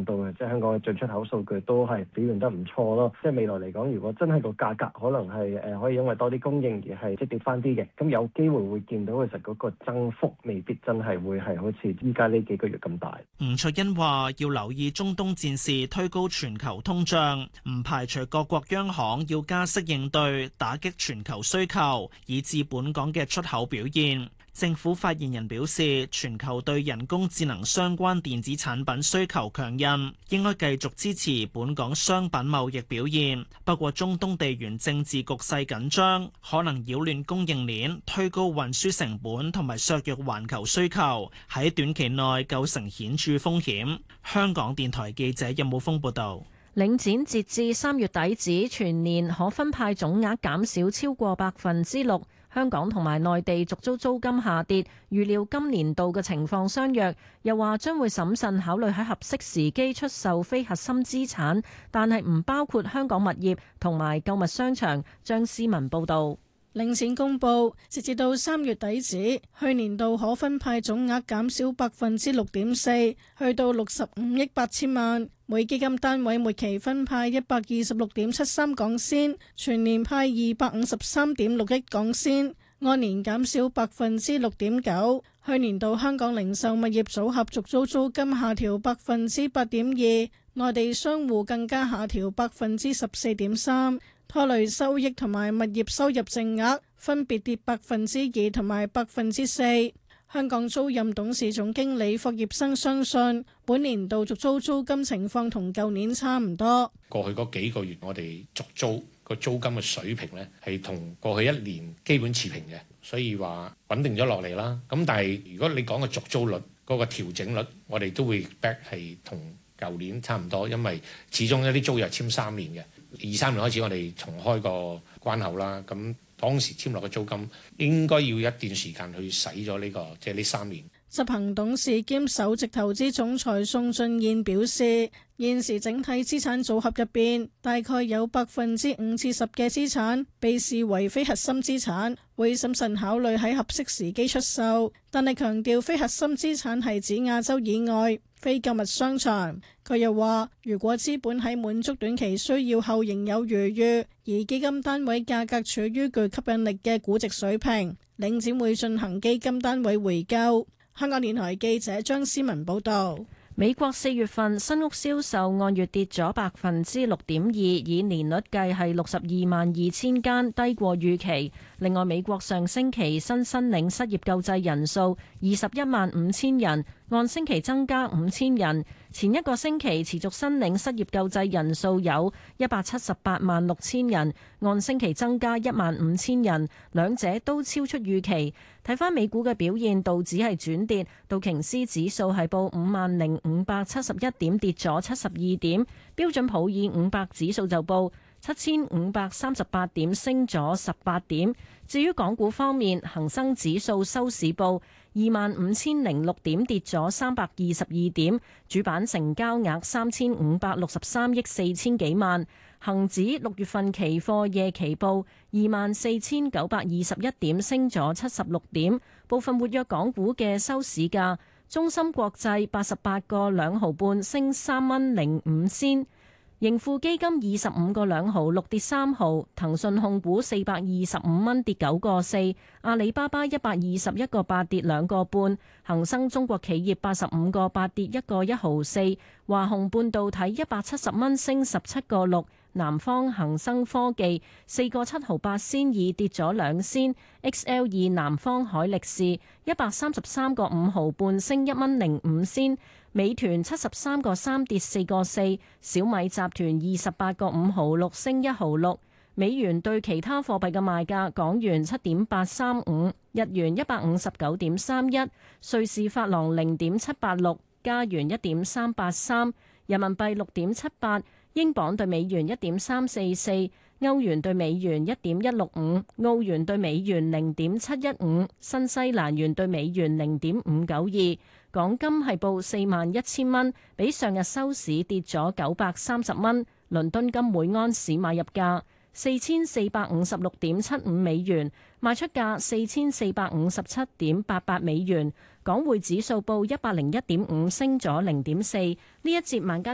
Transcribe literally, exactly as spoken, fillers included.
到嘅，即係香港嘅進出口數據都係表現得唔錯咯。即係未來嚟講，如果真係個價格可能係誒可以因為多啲供應而係即跌翻啲嘅，咁有機會會見到其實嗰個增幅未必真係會係好似依家呢幾個月咁大。 吳卓欣話：要留意中東戰事推高全球通脹，唔排除各國央行要加息應對，打擊全球需求，以致本港嘅出口表現。政府發言人表示，全球對人工智能相關電子產品需求強韌，應該繼續支持本港商品貿易表現。不過，中東地緣政治局勢緊張，可能擾亂供應鏈，推高運輸成本同埋削弱環球需求，喺短期內構成顯著風險。香港電台記者任武峰報道。 領展截至三月底止，全年可分派總額減少超過百分之六。香港同埋內地續租租金下跌，預料今年度嘅情況相若，又話將會審慎考慮喺合適時機出售非核心資產，但係唔包括香港物業同埋購物商場。張思文報導。 領展公佈，截至到三月底止，去年度可分派總額減少百分之六點四，去到六十五億八千萬。每基金單位末期分派一百二十六點七三港仙，全年派二百五十三點六億港仙，按年減少百分之六點九。去年度香港零售物業組合續租租金下調百分之八點二，內地商戶更加下調百分之十四點三。拖累收益同埋物業收入淨額分別跌百分之二同埋百分之四。香港租賃董事總經理霍業生相信，本年度續租租金情況同舊年差唔多。 過去嗰幾個月，我哋續租個租金嘅水平呢，係同過去一年基本持平嘅，所以話穩定咗落嚟啦。咁但係如果你講個續租率嗰個調整率，我哋都會 back 係同舊年差唔多，因為始終一啲租約簽三年嘅。二三年開始，我哋重開個關口啦。咁當時簽落嘅租金應該要一段時間去使咗呢個，即係呢三年。 執行董事兼首席投資總裁宋俊彥表示，現時整體資產組合入邊，大概有百分之五至十嘅資產被視為非核心資產，會審慎考慮喺合適時機出售。但係強調非核心資產係指亞洲以外非購物商場。佢又話，如果資本喺滿足短期需要後仍有餘裕，而基金單位價格處於具吸引力嘅估值水平，領展會進行基金單位回購。香港電台記者張思文報道。 美國四月份新屋銷售按月跌咗百分之六點二，以年率計係六十二萬二千間，低過預期。另外，美國上星期新申領失業救濟人數二十一萬五千人，按星期增加五千人。前一個星期持續申領失業救濟人數有一百七十八萬六千人，按星期增加一萬五千人，兩者都超出預期。睇返美股嘅表現，道指係轉跌，道瓊斯指數係報五萬零五百七十一點，跌咗七十二點；標準普爾五百指數就報七千五百三十八點，升咗十八點。至於港股方面，恒生指數收市報二萬五千零六點，跌咗三百二十二點，主板成交額三千五百六十三億四千幾萬。恒指六月份期貨夜期報二萬四千九百二十一點，升咗七十六點。部分活躍港股嘅收市價，中芯國際八十八個兩毫半，升三蚊零五仙。盈富基金二十五個兩毫六，跌三毫，騰訊控股四百二十五蚊，跌九個四，阿里巴巴一百二十一個八，跌兩個半，恒生中國企業八十五個八，跌一個一毫四，華虹半導體一百七十蚊，升十七個六，南方恒生科技四個七毫八仙二，跌咗兩仙 ，X L 二南方海力士一百三十三個五毫半，升一蚊零五仙。美團七十三個三，跌四個四，小米集團二十八個五毫六，升一毫六。美元對其他貨幣嘅賣價：港元七點八三五，日元一百五十九點三一，瑞士法郎零點七八六，加元一點三八三，人民幣六點七八，英鎊對美元一點三四四，歐元對美元一點一六五，澳元對美元零點七一五，新西蘭元對美元零點五九二。港金係報四萬一千蚊，比上日收市跌咗九百三十蚊。倫敦金每安士買入價四千四百五十六點七五美元，賣出價四千四百五十七點八八美元。港匯指數報一百零一點五，升咗零點四。呢一節晚間